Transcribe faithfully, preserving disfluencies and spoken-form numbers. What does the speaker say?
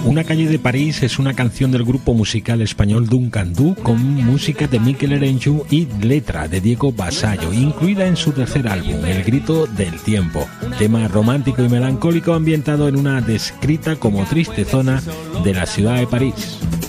Una calle de París es una canción del grupo musical español Duncan Du con música de Miquel Erenchu y letra de Diego Basallo, incluida en su tercer álbum, El grito del tiempo, tema romántico y melancólico ambientado en una descrita como triste zona de la ciudad de París.